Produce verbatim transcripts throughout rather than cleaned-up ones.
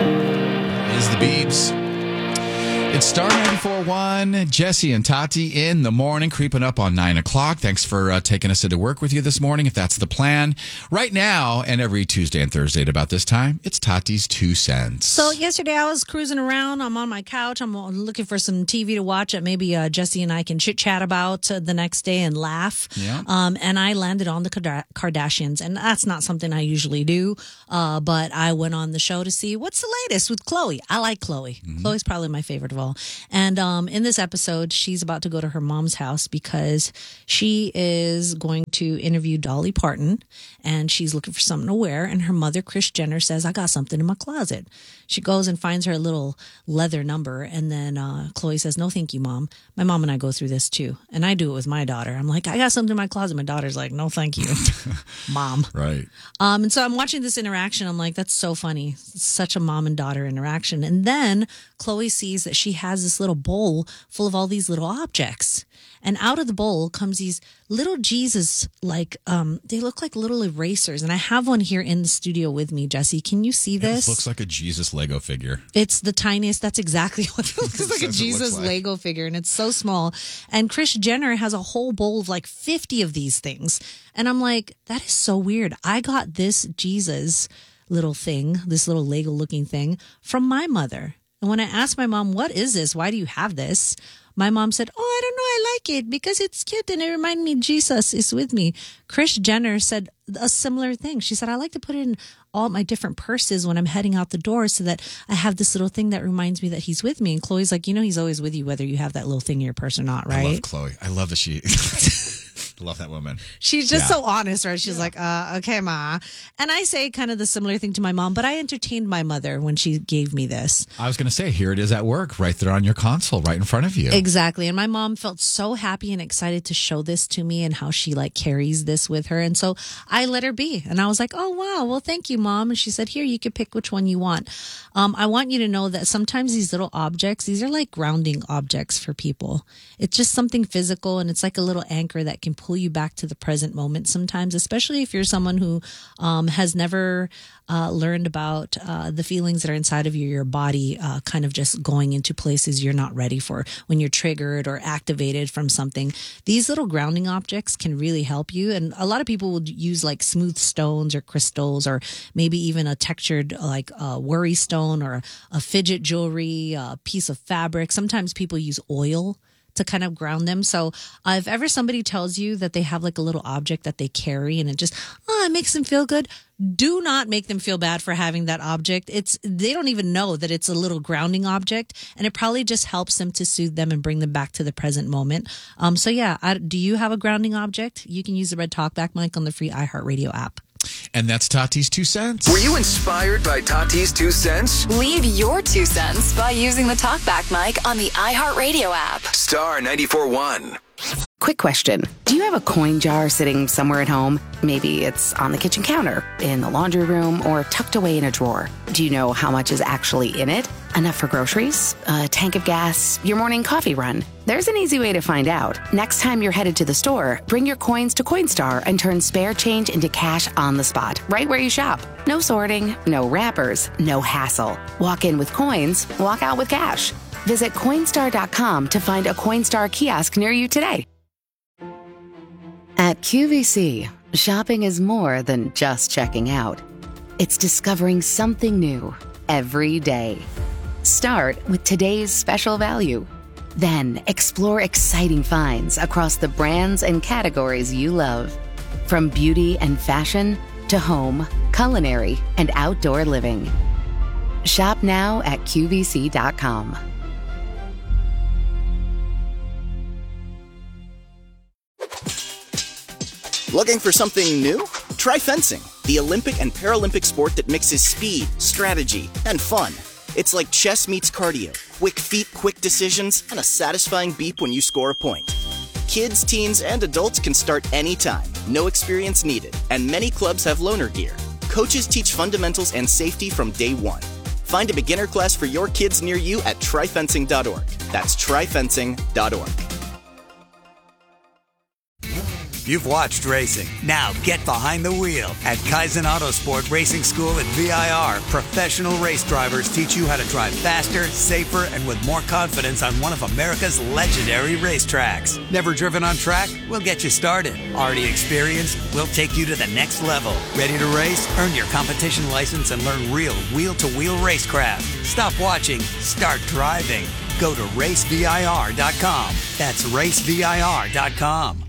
Is the Biebs. It's Star ninety-four point one. Jesse and Tati in the morning, creeping up on nine o'clock. Thanks for uh, taking us into work with you this morning, if that's the plan. Right now, and every Tuesday and Thursday at about this time, it's Tati's Two Cents. So yesterday I was cruising around. I'm on my couch. I'm looking for some T V to watch that maybe uh, Jesse and I can chit-chat about uh, the next day and laugh. Yeah. Um, and I landed on the Kardashians. And that's not something I usually do. Uh, but I went on the show to see what's the latest with Khloe. I like Khloe. Mm-hmm. Khloe's probably my favorite of all. And um, in this episode, she's about to go to her mom's house because she is going to interview Dolly Parton, and she's looking for something to wear. And her mother, Kris Jenner, says, I got something in my closet. She goes and finds her little leather number. And then uh, Khloe says, no, thank you, Mom. My mom and I go through this too. And I do it with my daughter. I'm like, I got something in my closet. My daughter's like, no, thank you, Mom. Right. Um, and so I'm watching this interaction. I'm like, that's so funny. It's such a mom and daughter interaction. And then Khloe sees that she has this little bowl full of all these little objects. And out of the bowl comes these little Jesus, like, um, they look like little erasers. And I have one here in the studio with me, Jesse. Can you see this? It looks like a Jesus Lego figure. It's the tiniest. That's exactly what it looks like, a Jesus like. Lego figure. And it's so small. And Kris Jenner has a whole bowl of like fifty of these things. And I'm like, that is so weird. I got this Jesus little thing, this little Lego looking thing from my mother. And when I asked my mom, what is this? Why do you have this? My mom said, oh, I don't know. I like it because it's cute and it reminds me Jesus is with me. Kris Jenner said a similar thing. She said, I like to put it in all my different purses when I'm heading out the door so that I have this little thing that reminds me that he's with me. And Khloe's like, you know, he's always with you, whether you have that little thing in your purse or not, right? I love Khloe. I love that she... I love that woman. She's just yeah. so honest, right? She's yeah. like, uh, okay, Ma. And I say kind of the similar thing to my mom, but I entertained my mother when she gave me this. I was going to say, here it is at work, right there on your console, right in front of you. Exactly. And my mom felt so happy and excited to show this to me and how she like carries this with her. And so I let her be. And I was like, oh, wow. Well, thank you, Mom. And she said, here, you can pick which one you want. Um, I want you to know that sometimes these little objects, these are like grounding objects for people. It's just something physical, and it's like a little anchor that can pull you back to the present moment sometimes, especially if you're someone who um, has never uh, learned about uh, the feelings that are inside of you, your body uh, kind of just going into places you're not ready for when you're triggered or activated from something. These little grounding objects can really help you. And a lot of people would use like smooth stones or crystals, or maybe even a textured like uh, worry stone, or a, a fidget jewelry, a piece of fabric. Sometimes people use oil to kind of ground them. So uh, if ever somebody tells you that they have like a little object that they carry and it just, oh, it makes them feel good, do not make them feel bad for having that object. It's, they don't even know that it's a little grounding object, and it probably just helps them to soothe them and bring them back to the present moment. Um, so yeah, I, do you have a grounding object? You can use the Red Talkback mic on the free iHeartRadio app. And that's Tati's Two Cents. Were you inspired by Tati's Two Cents? Leave your two cents by using the Talkback mic on the iHeartRadio app. Star ninety-four point one. Quick question. Do you have a coin jar sitting somewhere at home? Maybe it's on the kitchen counter, in the laundry room, or tucked away in a drawer. Do you know how much is actually in it? Enough for groceries? A tank of gas? Your morning coffee run? There's an easy way to find out. Next time you're headed to the store, bring your coins to Coinstar and turn spare change into cash on the spot, right where you shop. No sorting, no wrappers, no hassle. Walk in with coins, walk out with cash. Visit Coinstar dot com to find a Coinstar kiosk near you today. At Q V C, shopping is more than just checking out. It's discovering something new every day. Start with today's special value. Then explore exciting finds across the brands and categories you love. From beauty and fashion to home, culinary, and outdoor living. Shop now at Q V C dot com. Looking for something new? Try fencing, the Olympic and Paralympic sport that mixes speed, strategy, and fun. It's like chess meets cardio, quick feet, quick decisions, and a satisfying beep when you score a point. Kids, teens, and adults can start anytime, no experience needed, and many clubs have loaner gear. Coaches teach fundamentals and safety from day one. Find a beginner class for your kids near you at try fencing dot org. That's try fencing dot org. You've watched racing. Now get behind the wheel at Kaizen Autosport Racing School at V I R. Professional race drivers teach you how to drive faster, safer, and with more confidence on one of America's legendary racetracks. Never driven on track? We'll get you started. Already experienced? We'll take you to the next level. Ready to race? Earn your competition license and learn real wheel-to-wheel racecraft. Stop watching. Start driving. Go to race V I R dot com. That's race V I R dot com.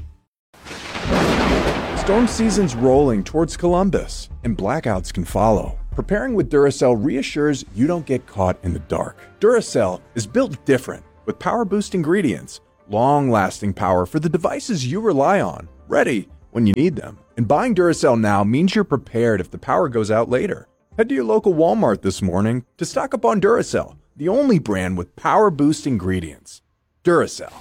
Storm season's rolling towards Columbus, and blackouts can follow. Preparing with Duracell reassures you don't get caught in the dark. Duracell is built different, with power-boost ingredients, long-lasting power for the devices you rely on, ready when you need them. And buying Duracell now means you're prepared if the power goes out later. Head to your local Walmart this morning to stock up on Duracell, the only brand with power-boost ingredients. Duracell.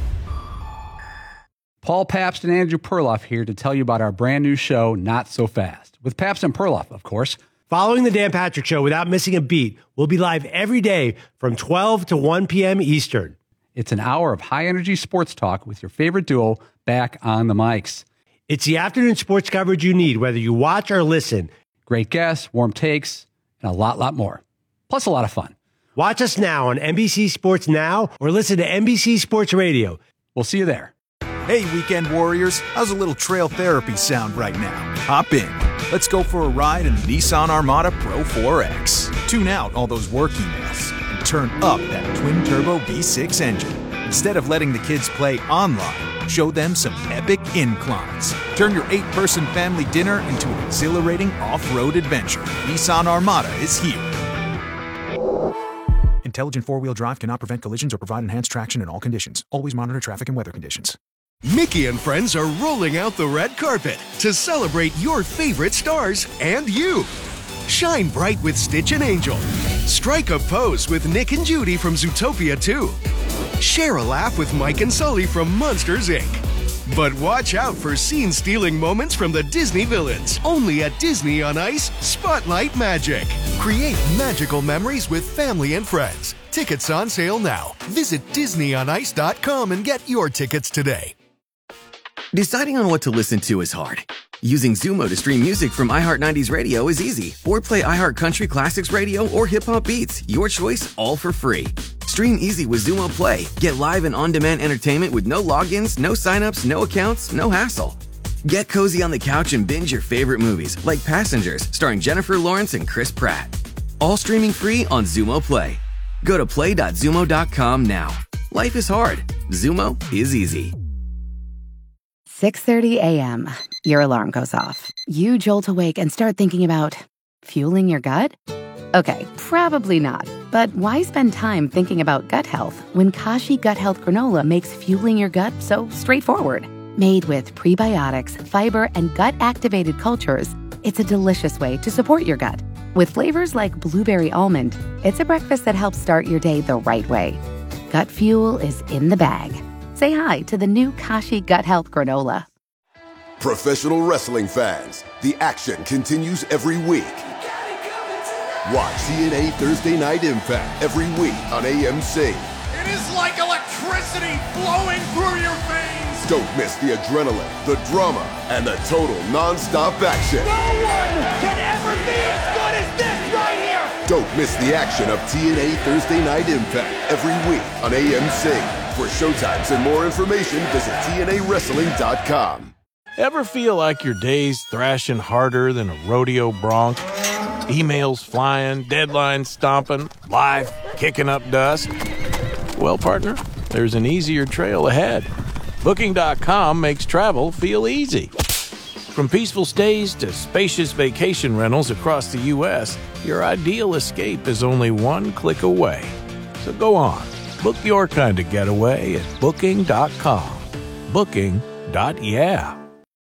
Paul Pabst and Andrew Perloff here to tell you about our brand new show, Not So Fast, with Pabst and Perloff, of course. Following the Dan Patrick Show without missing a beat, we'll be live every day from twelve to one p.m. Eastern. It's an hour of high-energy sports talk with your favorite duo back on the mics. It's the afternoon sports coverage you need, whether you watch or listen. Great guests, warm takes, and a lot, lot more. Plus a lot of fun. Watch us now on N B C Sports Now or listen to N B C Sports Radio. We'll see you there. Hey, weekend warriors, how's a little trail therapy sound right now? Hop in. Let's go for a ride in the Nissan Armada Pro four X. Tune out all those work emails and turn up that twin-turbo V six engine. Instead of letting the kids play online, show them some epic inclines. Turn your eight-person family dinner into an exhilarating off-road adventure. Nissan Armada is here. Intelligent four-wheel drive cannot prevent collisions or provide enhanced traction in all conditions. Always monitor traffic and weather conditions. Mickey and friends are rolling out the red carpet to celebrate your favorite stars and you. Shine bright with Stitch and Angel. Strike a pose with Nick and Judy from Zootopia two. Share a laugh with Mike and Sully from Monsters, Incorporated. But watch out for scene-stealing moments from the Disney villains. Only at Disney on Ice, Spotlight Magic. Create magical memories with family and friends. Tickets on sale now. Visit Disney on Ice dot com and get your tickets today. Deciding on what to listen to is hard. Using Zumo to stream music from iHeart nineties Radio is easy. Or play iHeart Country Classics Radio or Hip Hop Beats. Your choice, all for free. Stream easy with Zumo Play. Get live and on-demand entertainment with no logins, no signups, no accounts, no hassle. Get cozy on the couch and binge your favorite movies, like Passengers, starring Jennifer Lawrence and Chris Pratt. All streaming free on Zumo Play. Go to play dot zumo dot com now. Life is hard. Zumo is easy. six thirty a.m. Your alarm goes off. You jolt awake and start thinking about fueling your gut? Okay, probably not. But why spend time thinking about gut health when Kashi Gut Health Granola makes fueling your gut so straightforward? Made with prebiotics, fiber, and gut-activated cultures, it's a delicious way to support your gut. With flavors like blueberry almond, it's a breakfast that helps start your day the right way. Gut fuel is in the bag. Say hi to the new Kashi Gut Health Granola. Professional wrestling fans, the action continues every week. Watch T N A Thursday Night Impact every week on A M C. It is like electricity flowing through your veins. Don't miss the adrenaline, the drama, and the total non-stop action. No one can ever be as good as this right here. Don't miss the action of T N A Thursday Night Impact every week on A M C. For showtimes and more information, visit T N A wrestling dot com. Ever feel like your day's thrashing harder than a rodeo bronc? Emails flying, deadlines stomping, life kicking up dust? Well, partner, there's an easier trail ahead. Booking dot com makes travel feel easy. From peaceful stays to spacious vacation rentals across the U S, your ideal escape is only one click away. So go on, book your kind of getaway at Booking dot com. Booking. Yeah.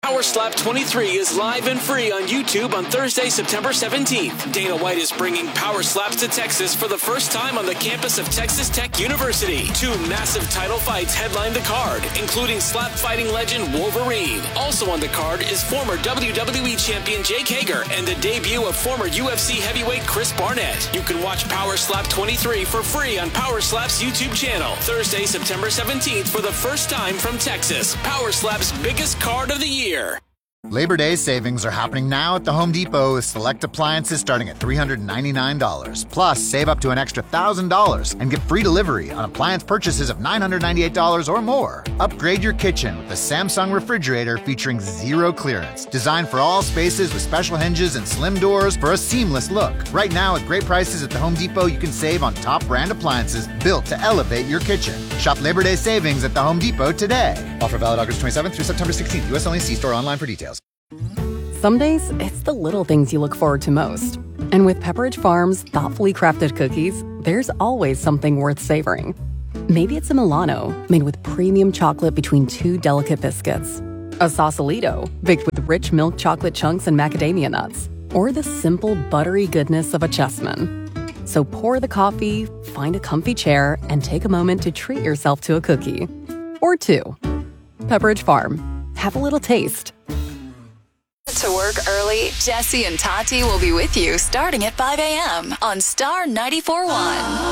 Power Slap twenty-three is live and free on YouTube on Thursday, September seventeenth. Dana White is bringing Power Slaps to Texas for the first time on the campus of Texas Tech University. Two massive title fights headline the card, including slap fighting legend Wolverine. Also on the card is former W W E champion Jake Hager and the debut of former U F C heavyweight Chris Barnett. You can watch Power Slap twenty-three for free on Power Slap's YouTube channel. Thursday, September seventeenth for the first time from Texas. Power Slap's biggest card of the year. Labor Day savings are happening now at the Home Depot with select appliances starting at three hundred ninety-nine dollars. Plus, save up to an extra one thousand dollars and get free delivery on appliance purchases of nine hundred ninety-eight dollars or more. Upgrade your kitchen with the Samsung refrigerator featuring zero clearance. Designed for all spaces with special hinges and slim doors for a seamless look. Right now, at great prices at the Home Depot, you can save on top brand appliances built to elevate your kitchen. Shop Labor Day savings at the Home Depot today. Offer valid August twenty-seventh through September sixteenth. U S only. See store online for details. Some days, it's the little things you look forward to most. And with Pepperidge Farm's thoughtfully crafted cookies, there's always something worth savoring. Maybe it's a Milano, made with premium chocolate between two delicate biscuits. A Sausalito, baked with rich milk chocolate chunks and macadamia nuts. Or the simple, buttery goodness of a Chessman. So pour the coffee, find a comfy chair, and take a moment to treat yourself to a cookie. Or two. Pepperidge Farm. Have a little taste. To work early, Jesse and Tati will be with you starting at five a.m. on Star ninety-four point one.